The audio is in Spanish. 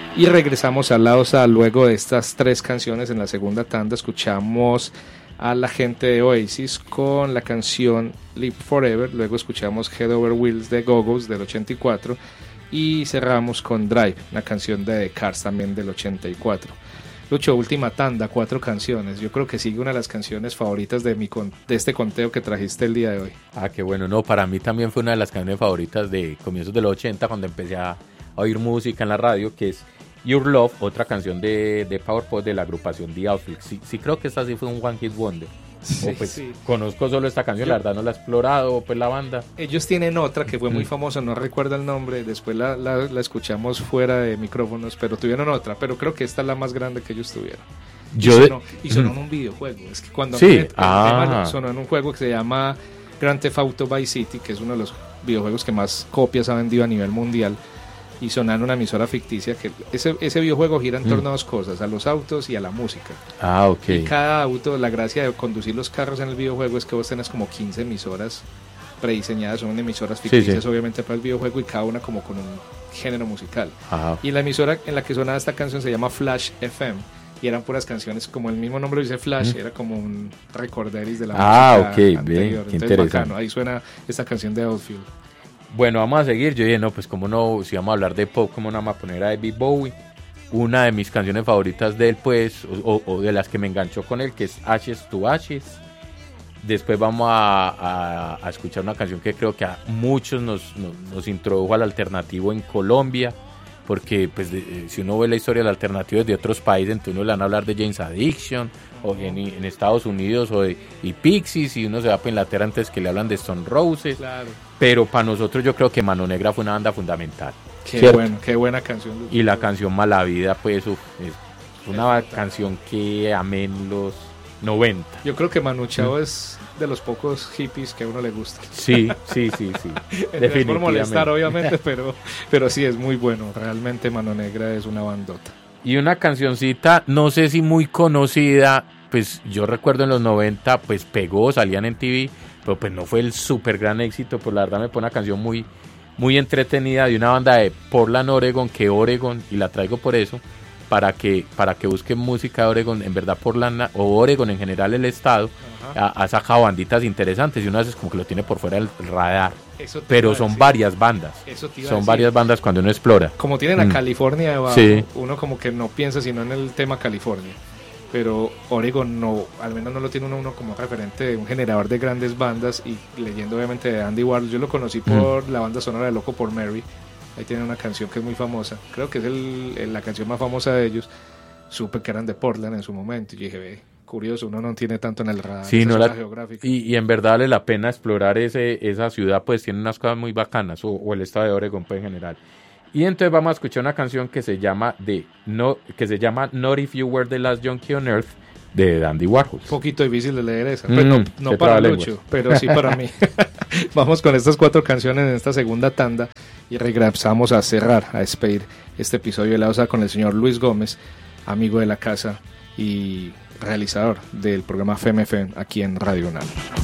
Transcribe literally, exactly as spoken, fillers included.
Y regresamos a La Osa. Luego de estas tres canciones en la segunda tanda escuchamos a la gente de Oasis con la canción Live Forever. Luego escuchamos Head Over Wheels de Go-Go's del ochenta y cuatro y cerramos con Drive, una canción de The Cars también del ochenta y cuatro. Lucho, última tanda, cuatro canciones. Yo creo que sigue una de las canciones favoritas de mi con- de este conteo que trajiste el día de hoy. Ah, qué bueno. No, para mí también fue una de las canciones favoritas de comienzos de los ochenta, cuando empecé a, a oír música en la radio, que es Your Love, otra canción de, de Power Pop de la agrupación The Outfit. Sí, sí creo que esta sí fue un One Hit Wonder. Sí, o pues sí. Conozco solo esta canción, Yo, la verdad no la he explorado, pues la banda. Ellos tienen otra que fue muy famosa, no recuerdo el nombre, después la, la, la escuchamos fuera de micrófonos, pero tuvieron otra, pero creo que esta es la más grande que ellos tuvieron. Yo y sonó, de... y sonó en un videojuego, es que cuando sí, me, ah. tema, sonó en un juego que se llama Grand Theft Auto Vice City, que es uno de los videojuegos que más copias ha vendido a nivel mundial, y sonar en una emisora ficticia, que ese, ese videojuego gira en torno mm. a dos cosas, a los autos y a la música. Ah, ok. Y cada auto, la gracia de conducir los carros en el videojuego es que vos tenés como quince emisoras prediseñadas, son emisoras ficticias sí, sí. obviamente para el videojuego, y cada una como con un género musical. Ajá. Y la emisora en la que sonaba esta canción se llama Flash F M, y eran puras canciones, como el mismo nombre dice Flash, ¿Mm? Era como un recorderis de la ah, música okay, anterior. Bien, Entonces interesante. bacano, ahí suena esta canción de Outfield. Bueno, vamos a seguir. Yo dije, no, pues cómo no, si vamos a hablar de pop, cómo no vamos a poner a David Bowie. Una de mis canciones favoritas de él, pues, o, o de las que me enganchó con él, que es Ashes to Ashes. Después vamos a, a, a escuchar una canción que creo que a muchos nos, nos, nos introdujo al alternativo en Colombia, porque pues de, si uno ve la historia del alternativo de otros países, entonces uno le van a hablar de James Addiction, o en, en Estados Unidos, o de y Pixies, y uno se va para Inglaterra antes que le hablan de Stone Roses. Claro. Pero para nosotros yo creo que Mano Negra fue una banda fundamental. Qué ¿cierto? Bueno, qué buena canción. Y la canción Mala Vida, pues uf, es una es canción que amé en los noventa. Yo creo que Manu Chao mm. es de los pocos hippies que a uno le gusta. Sí, sí, sí, sí. Definitivamente. Por molestar, obviamente, pero, pero sí es muy bueno. Realmente Mano Negra es una bandota. Y una cancioncita, no sé si muy conocida, pues yo recuerdo en los noventa, pues pegó, salían en T V, pero pues no fue el súper gran éxito, pues la verdad me pone una canción muy, muy entretenida de una banda de Portland, Oregon, que Oregon, y la traigo por eso, para que para que busquen música de Oregon. En verdad Portland o Oregon en general, el estado ha, ha sacado banditas interesantes, y uno a veces como que lo tiene por fuera del radar, pero son varias bandas, son varias bandas cuando uno explora. Como tienen a mm. California debajo, sí. uno como que no piensa sino en el tema California, pero Oregon no, al menos no lo tiene uno, uno como referente de un generador de grandes bandas. Y leyendo obviamente de Andy Warhol, yo lo conocí por mm. la banda sonora de Loco por Mary. Ahí tienen una canción que es muy famosa, creo que es el, el, la canción más famosa de ellos. Supe que eran de Portland en su momento y dije, ve, curioso, uno no tiene tanto en el radar, sí, no la, geográfica. Y, y en verdad vale la pena explorar ese, esa ciudad, pues tiene unas cosas muy bacanas, o, o el estado de Oregon pues en general. Y entonces vamos a escuchar una canción que se llama de no que se llama Not If You Were the Last Junkie on Earth, de Andy Warhol. Un poquito difícil de leer esa, mm, pues no, no para Lucho, pero sí para mí. Vamos con estas cuatro canciones en esta segunda tanda y regresamos a cerrar, a despedir este episodio de La Osa con el señor Luis Gómez, amigo de la casa y realizador del programa F M F M aquí en Radio UNAM.